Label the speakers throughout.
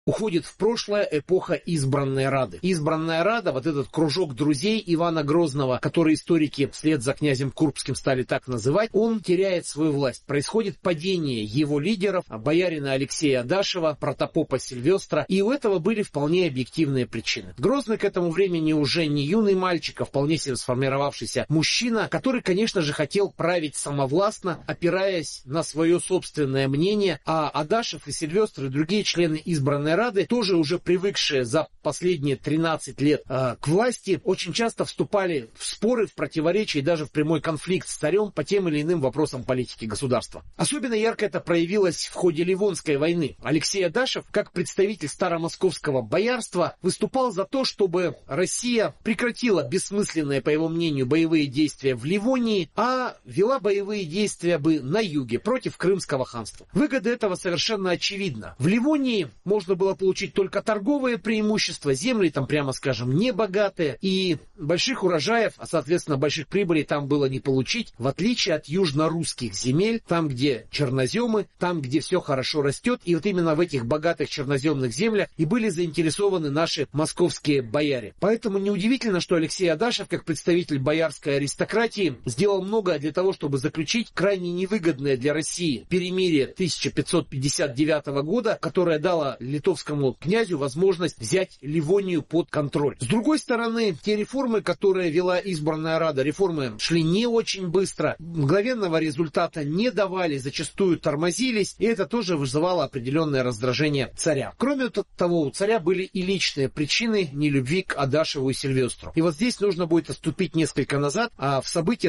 Speaker 1: Уходит в прошлое эпоха избранной Рады. Избранная Рада, вот этот кружок друзей Ивана Грозного, который историки вслед за князем Курбским стали так называть, он теряет свою власть. Происходит падение его лидеров, боярина Алексея Адашева, протопопа Сильвестра, и у этого были вполне объективные причины. Грозный к этому времени уже не юный мальчик, а вполне себе сформировавшийся мужчина, который, конечно же, хотел править самовластно, опираясь на свое собственное мнение, а Адашев и Сильвестр и другие члены избранной Рады, тоже уже привыкшие за последние 13 лет к власти, очень часто вступали в споры, в противоречия и даже в прямой конфликт с царем по тем или иным вопросам политики государства. Особенно ярко это проявилось в ходе Ливонской войны. Алексей Адашев, как представитель старомосковского боярства, выступал за то, чтобы Россия прекратила бессмысленные, по его мнению, боевые действия в Ливонии, а вела боевые действия бы на юге против Крымского ханства. Выгода этого совершенно очевидна. В Ливонии можно было получить только торговые преимущества, земли там, прямо скажем, не богатые, и больших урожаев, а соответственно больших прибылей там было не получить, в отличие от южно-русских земель, там, где черноземы, там, где все хорошо растет, и вот именно в этих богатых черноземных землях и были заинтересованы наши московские бояре. Поэтому неудивительно, что Алексей Адашев, как представитель боярской аристократии, сделал многое для того, чтобы заключить крайне невыгодное для России перемирие 1559 года, которое дало литовскому князю возможность взять Ливонию под контроль. С другой стороны, те реформы, которые вела избранная Рада, реформы шли не очень быстро, мгновенного результата не давали, зачастую тормозились, и это тоже вызывало определенное раздражение царя. Кроме того, у царя были и личные причины нелюбви к Адашеву и Сильвестру. И вот здесь нужно будет отступить несколько назад, в события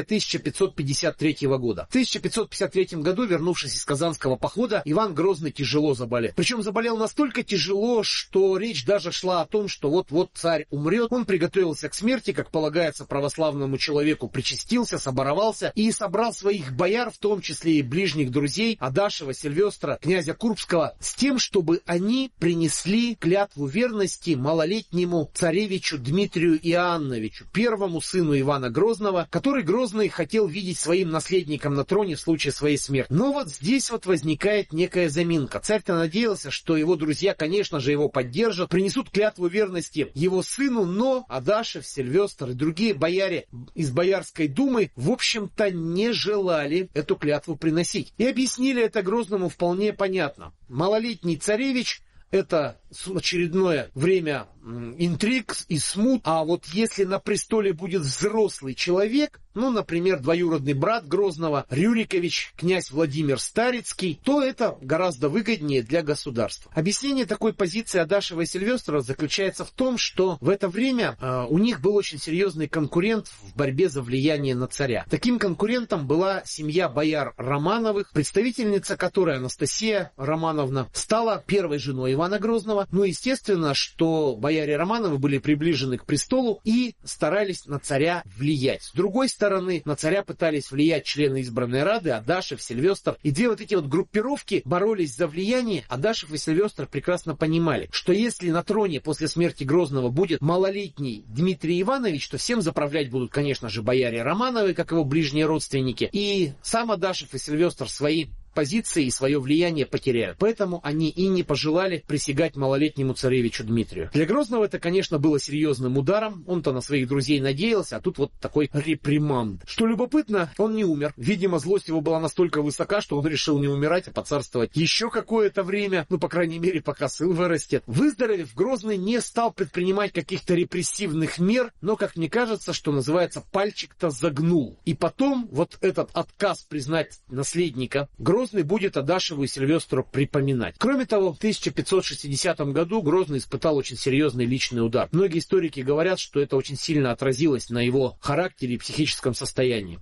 Speaker 1: 1553 года. В 1553 году, вернувшись из Казанского похода, Иван Грозный тяжело заболел. Причем заболел настолько тяжело, что речь даже шла о том, что вот-вот царь умрет. Он приготовился к смерти, как полагается православному человеку, причастился, соборовался и собрал своих бояр, в том числе и ближних друзей Адашева, Сильвестра, князя Курбского, с тем, чтобы они принесли клятву верности малолетнему царевичу Дмитрию Иоанновичу, первому сыну Ивана Грозного, который Грозный хотел видеть своим наследником на троне в случае своей смерти. Но вот здесь вот возникает некая заминка. Царь-то надеялся, что его друзья, конечно же, его поддержат, принесут клятву верности его сыну, но Адашев, Сильвестр и другие бояре из Боярской думы, в общем-то, не желали эту клятву приносить. И объяснили это Грозному вполне понятно. Малолетний царевич — это очередное время интриг и смут, а вот если на престоле будет взрослый человек, например, двоюродный брат Грозного, Рюрикович, князь Владимир Старицкий, то это гораздо выгоднее для государства. Объяснение такой позиции Адашева и Сильвестра заключается в том, что в это время у них был очень серьезный конкурент в борьбе за влияние на царя. Таким конкурентом была семья бояр Романовых, представительница которой, Анастасия Романовна, стала первой женой Ивана Грозного. Естественно, что бояре Романовы были приближены к престолу и старались на царя влиять. С другой стороны, на царя пытались влиять члены избранной Рады, Адашев, Сильвестр. И две вот эти вот группировки боролись за влияние. Адашев и Сильвестр прекрасно понимали, что если на троне после смерти Грозного будет малолетний Дмитрий Иванович, то всем заправлять будут, конечно же, бояре Романовы, как его ближние родственники. И сам Адашев и Сильвестр свои позиции и свое влияние потеряют. Поэтому они и не пожелали присягать малолетнему царевичу Дмитрию. Для Грозного это, конечно, было серьезным ударом. Он-то на своих друзей надеялся, а тут вот такой реприманд. Что любопытно, он не умер. Видимо, злость его была настолько высока, что он решил не умирать, а поцарствовать еще какое-то время, по крайней мере, пока сын вырастет. Выздоровев, Грозный не стал предпринимать каких-то репрессивных мер, но, как мне кажется, что называется, пальчик-то загнул. И потом вот этот отказ признать наследника Грозный будет Адашеву и Сильвестру припоминать. Кроме того, в 1560 году Грозный испытал очень серьезный личный удар. Многие историки говорят, что это очень сильно отразилось на его характере и психическом состоянии. В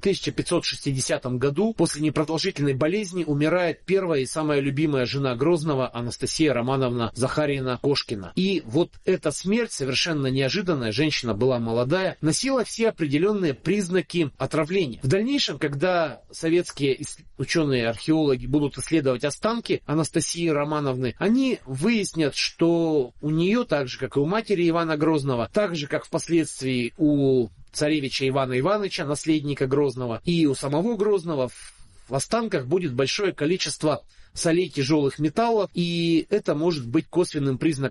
Speaker 1: 1560 году после непродолжительной болезни умирает первая и самая любимая жена Грозного, Анастасия Романовна Захарьевна Кошкина. И вот эта смерть, совершенно неожиданная, женщина была молодая, носила все определенные признаки отравления. В дальнейшем, когда советские ученые, археологи будут исследовать останки Анастасии Романовны, они выяснят, что у нее, так же, как и у матери Ивана Грозного, так же, как впоследствии у царевича Ивана Ивановича, наследника Грозного, и у самого Грозного, в останках будет большое количество солей тяжелых металлов, и это может быть косвенным признаком